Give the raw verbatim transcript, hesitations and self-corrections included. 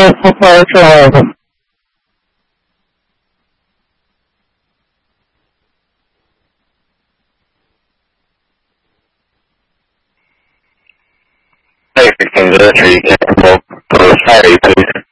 far drive. Hey, can the tree get for Friday, please?